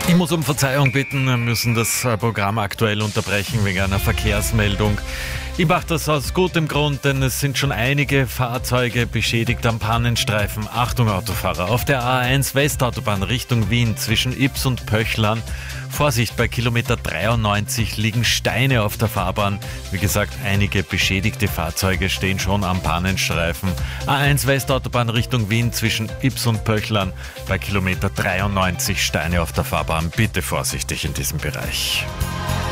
Ich muss um Verzeihung bitten, wir müssen das Programm aktuell unterbrechen wegen einer Verkehrsmeldung. Ich mache das aus gutem Grund, denn es sind schon einige Fahrzeuge beschädigt am Pannenstreifen. Achtung Autofahrer, auf der A1 Westautobahn Richtung Wien zwischen Ybbs und Pöchlern. Vorsicht, bei Kilometer 93 liegen Steine auf der Fahrbahn. Wie gesagt, einige beschädigte Fahrzeuge stehen schon am Pannenstreifen. A1 Westautobahn Richtung Wien zwischen Ybbs und Pöchlern. Bei Kilometer 93 Steine auf der Fahrbahn. Bitte vorsichtig in diesem Bereich.